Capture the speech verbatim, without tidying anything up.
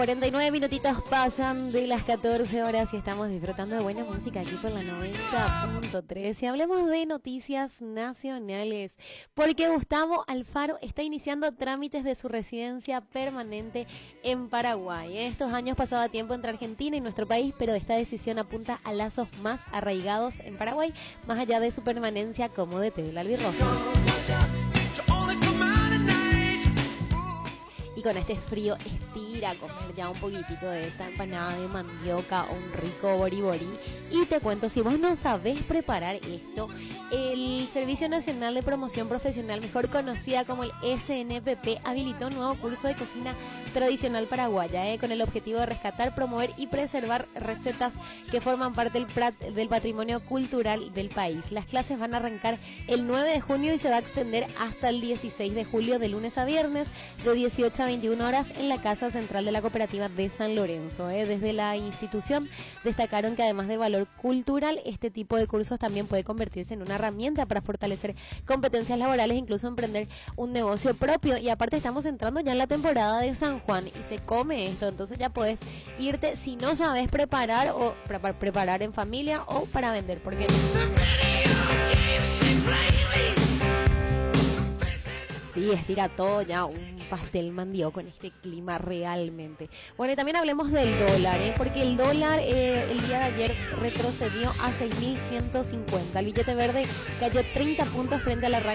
cuarenta y nueve minutitos pasan de las catorce horas y estamos disfrutando de buena música aquí por la noventa punto tres. Y hablemos de noticias nacionales, porque Gustavo Alfaro está iniciando trámites de su residencia permanente en Paraguay. Estos años pasaba tiempo entre Argentina y nuestro país, pero esta decisión apunta a lazos más arraigados en Paraguay, más allá de su permanencia como D T del albirrojo. Y con este frío estira a comer ya un poquitito de esta empanada de mandioca o un rico boriborí. Y te cuento, si vos no sabés preparar esto, el Servicio Nacional de Promoción Profesional, mejor conocida como el S N P P, habilitó un nuevo curso de cocina tradicional paraguaya, eh, con el objetivo de rescatar, promover y preservar recetas que forman parte del, prat, del patrimonio cultural del país. Las clases van a arrancar el nueve de junio y se va a extender hasta el dieciséis de julio, de lunes a viernes, de dieciocho a veintiuna horas en la Casa Central de la Cooperativa de San Lorenzo. Eh. Desde la institución destacaron que además de valor cultural, este tipo de cursos también puede convertirse en una herramienta para fortalecer competencias laborales, incluso emprender un negocio propio. Y aparte estamos entrando ya en la temporada de San Juan y se come esto, entonces ya puedes irte si no sabes preparar o para preparar en familia o para vender, porque sí, estira todo ya un pastel mandioco en este clima realmente. Bueno, y también hablemos del dólar, ¿eh? Porque el dólar eh, el día de ayer retrocedió a seis mil ciento cincuenta. El billete verde cayó treinta puntos frente a la